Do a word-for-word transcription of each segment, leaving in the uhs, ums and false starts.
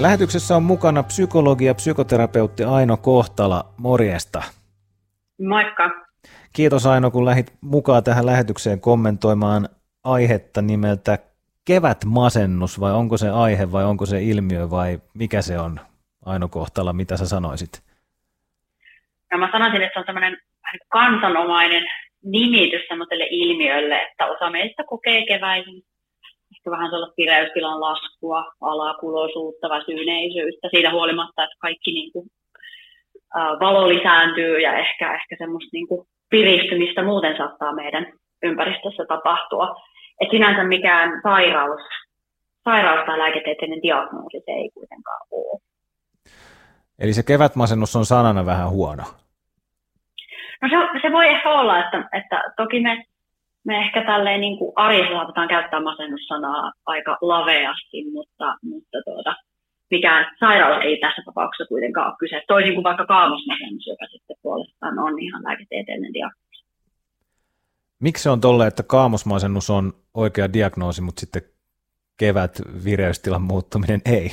Lähetyksessä on mukana psykologi ja psykoterapeutti Aino Kohtala. Morjesta. Moikka. Kiitos Aino, kun lähdit mukaan tähän lähetykseen kommentoimaan aihetta nimeltä kevätmasennus, vai onko se aihe vai onko se ilmiö vai mikä se on? Aino Kohtala, mitä sä sanoisit? No mä sanoisin, että se on tämmöinen kansanomainen nimitys semmoiselle ilmiölle, että osa meistä kokee keväisin ehkä vähän sellaista vireystilan laskua, alakuloisuutta, väsyneisyyttä, siitä huolimatta, että kaikki niin kuin, ä, valo lisääntyy ja ehkä, ehkä semmoista niin kuin piristymistä muuten saattaa meidän ympäristössä tapahtua. Et sinänsä mikään sairaus, sairaus tai lääketieteellinen diagnoosi se ei kuitenkaan ole. Eli se kevätmasennus on sanana vähän huono? No se, se voi ehkä olla, että, että toki me, me ehkä tälleen niin kuin arjessa saatetaan käyttää masennussanaa aika laveasti, mutta, mutta tuota, mikään sairaus ei tässä tapauksessa kuitenkaan ole kyse. Toisin kuin vaikka kaamosmasennus, joka sitten puolestaan on ihan lääketieteellinen diagnoosi. Miksi se on tolle, että kaamosmasennus on oikea diagnoosi, mutta sitten kevät vireystilan muuttuminen ei?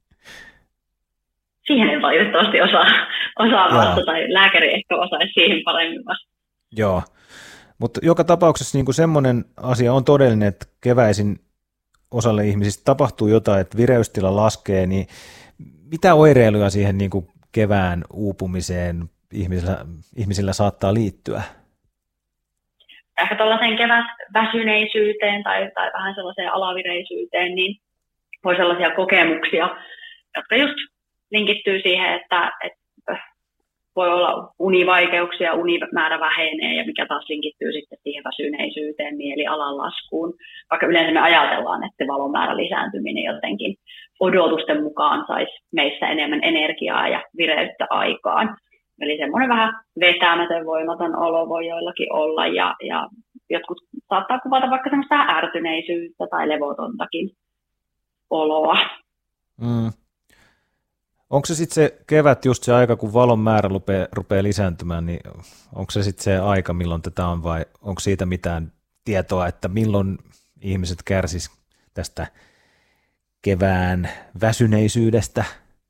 Siihen en valitettavasti osaa, osaa vastata, tai lääkäri ehkä osaisi siihen paremmin vastata. Joo, mutta joka tapauksessa niin kuin semmoinen asia on todellinen, että keväisin osalle ihmisistä tapahtuu jotain, että vireystila laskee, niin mitä oireiluja siihen niin kuin kevään uupumiseen ihmisillä, ihmisillä saattaa liittyä? Ehkä tuollaiseen kevätväsyneisyyteen tai, tai vähän sellaiseen alavireisyyteen, niin voi sellaisia kokemuksia, jotka just linkittyy siihen, että, että voi olla univaikeuksia, unimäärä vähenee ja mikä taas linkittyy sitten siihen väsyneisyyteen, mielialan laskuun. Vaikka yleensä me ajatellaan, että valon määrä lisääntyminen jotenkin odotusten mukaan saisi meissä enemmän energiaa ja vireyttä aikaan. Eli semmoinen vähän vetämätön, voimaton olo voi joillakin olla ja, ja jotkut saattaa kuvata vaikka semmoista ärtyneisyyttä tai levotontakin oloa. Mm. Onko se sitten se kevät just se aika, kun valon määrä rupeaa, rupeaa lisääntymään, niin onko se sitten se aika, milloin tätä on, vai onko siitä mitään tietoa, että milloin ihmiset kärsisivät tästä kevään väsyneisyydestä?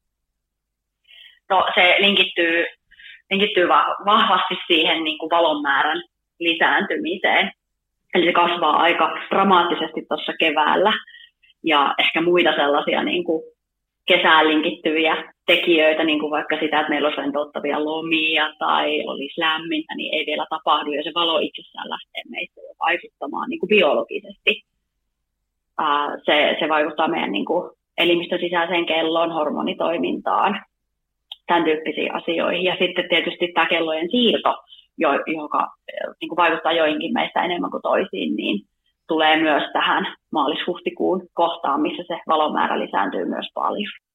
No se linkittyy, linkittyy vahvasti siihen niin kuin valon määrän lisääntymiseen. Eli se kasvaa aika dramaattisesti tuossa keväällä ja ehkä muita sellaisia niin kuin kesään linkittyviä tekijöitä, niin kuin vaikka sitä, että meillä olisi rentouttavia lomia tai olisi lämmintä, niin ei vielä tapahdu, ja se valo itsessään lähtee meistä jo vaikuttamaan niin kuin biologisesti. Se, se vaikuttaa meidän niin kuin elimistön sisäiseen kelloon, hormonitoimintaan, tämän tyyppisiin asioihin. Ja sitten tietysti tämä kellojen siirto, joka niin kuin vaikuttaa joihinkin meistä enemmän kuin toisiin, niin tulee myös tähän maalis-huhtikuun kohtaan, missä se valon määrä lisääntyy myös paljon.